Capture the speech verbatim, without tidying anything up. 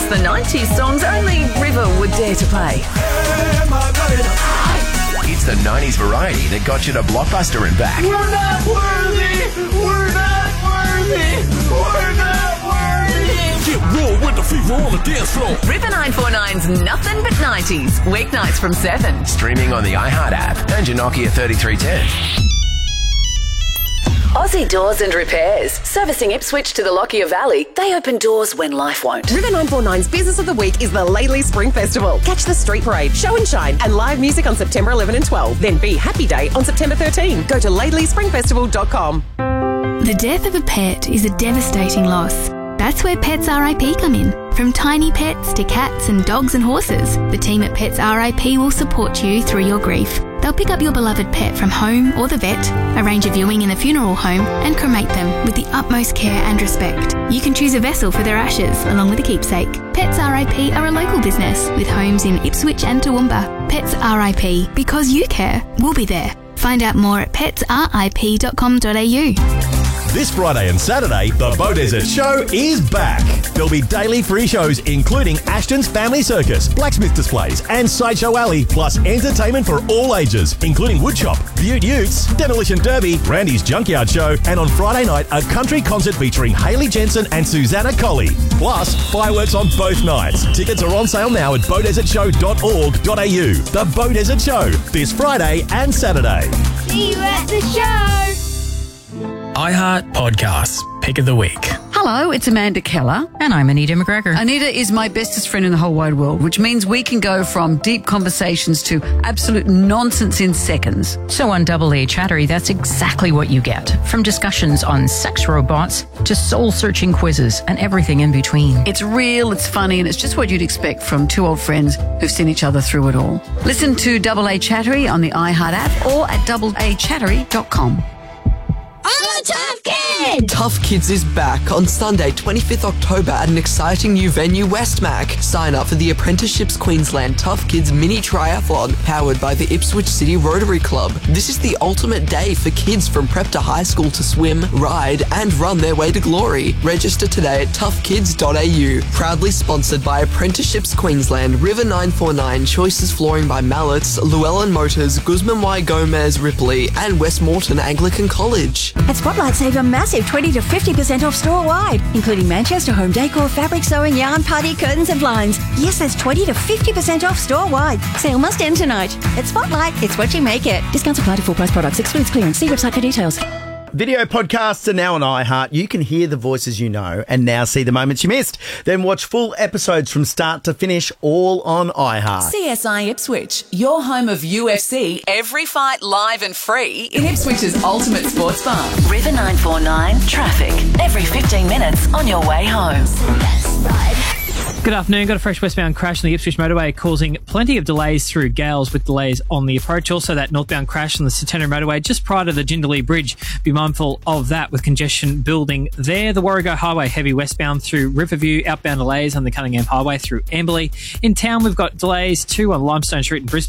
It's the nineties songs only River would dare to play. It's the nineties variety that got you to Blockbuster and back. We're not worthy! We're not worthy! We're not worthy! Get raw with the fever on the dance floor. River nine four nine's Nothing But nineties, weeknights from seven. Streaming on the iHeart app and your Nokia thirty-three ten. Aussie Doors and Repairs. Servicing Ipswich to the Lockyer Valley. They open doors when life won't. River nine four nine's Business of the Week is the Laidley Spring Festival. Catch the street parade, show and shine, and live music on September eleventh and twelfth. Then Be Happy Day on September thirteenth. Go to laidley spring festival dot com. The death of a pet is a devastating loss. That's where Pets R I P come in. From tiny pets to cats and dogs and horses, the team at Pets R I P will support you through your grief. They'll pick up your beloved pet from home or the vet, arrange a viewing in a funeral home, and cremate them with the utmost care and respect. You can choose a vessel for their ashes, along with a keepsake. Pets R I P are a local business with homes in Ipswich and Toowoomba. Pets R I P, because you care, we'll be there. Find out more at pets r i p dot com dot a u. This Friday and Saturday, the Beaudesert Show is back. There'll be daily free shows including Ashton's Family Circus, blacksmith displays and Sideshow Alley, plus entertainment for all ages, including woodshop, Beaut Utes, Demolition Derby, Randy's Junkyard Show, and on Friday night, a country concert featuring Hayley Jensen and Susanna Colley. Plus, fireworks on both nights. Tickets are on sale now at beaudesert show dot org dot a u. The Beaudesert Show, this Friday and Saturday. See you at the show! iHeart Podcasts, Pick of the Week. Hello, it's Amanda Keller. And I'm Anita McGregor. Anita is my bestest friend in the whole wide world, which means we can go from deep conversations to absolute nonsense in seconds. So on Double A Chattery, that's exactly what you get. From discussions on sex robots to soul-searching quizzes and everything in between. It's real, it's funny, and it's just what you'd expect from two old friends who've seen each other through it all. Listen to Double A Chattery on the iHeart app or at double a chattery dot com. I'm a tough kid! Tough Kids is back on Sunday, twenty-fifth October at an exciting new venue, Westmac. Sign up for the Apprenticeships Queensland Tough Kids Mini Triathlon, powered by the Ipswich City Rotary Club. This is the ultimate day for kids from prep to high school to swim, ride, and run their way to glory. Register today at tough kids dot a u. Proudly sponsored by Apprenticeships Queensland, River nine four nine, Choices Flooring by Mallets, Llewellyn Motors, Guzman Y Gomez Ripley, and Westmorton Anglican College. At Spotlight, save a massive twenty to fifty percent off store-wide, including Manchester home decor, fabric sewing, yarn, party, curtains and blinds. Yes, that's twenty to fifty percent off store-wide. Sale must end tonight. At Spotlight, it's what you make it. Discounts apply to full-price products. Excludes clearance. See website for details. Video podcasts are now on iHeart. You can hear the voices you know and now see the moments you missed. Then watch full episodes from start to finish, all on iHeart. C S I Ipswich, your home of U F C, every fight live and free in Ipswich's ultimate sports bar. River nine four nine, traffic, every fifteen minutes on your way home. Good afternoon. Got a fresh westbound crash on the Ipswich motorway causing plenty of delays through Gales with delays on the approach. Also that northbound crash on the Centenary motorway just prior to the Jindalee Bridge. Be mindful of that with congestion building there. The Warrego Highway heavy westbound through Riverview. Outbound delays on the Cunningham Highway through Amberley. In town we've got delays too on Limestone Street in Brisbane.